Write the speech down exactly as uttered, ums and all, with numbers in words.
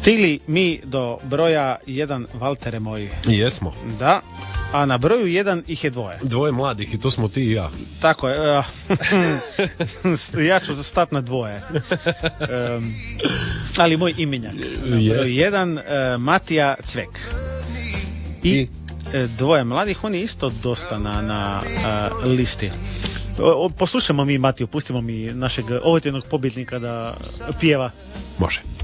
Stigli mi do broja jedan, Valtere moj. Jesmo. Da. A na broju jedan ih je dvoje. Dvoje mladih i to smo ti i ja. Tako je. Uh, ja ću stati na dvoje. Um, ali moj imenjak. Na broju jedan, uh, Matija Cvek. I, I dvoje mladih, on je isto dosta na, na uh, listi. O, poslušajmo mi Matiju, pustimo mi našeg ovotjednog pobjednika da pjeva. Može.